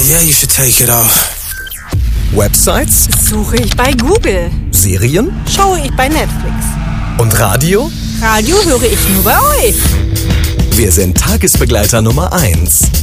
Yeah, you should take it off. Websites? Suche ich bei Google. Serien? Schaue ich bei Netflix. Und Radio? Radio höre ich nur bei euch. Wir sind Tagesbegleiter Nummer 1.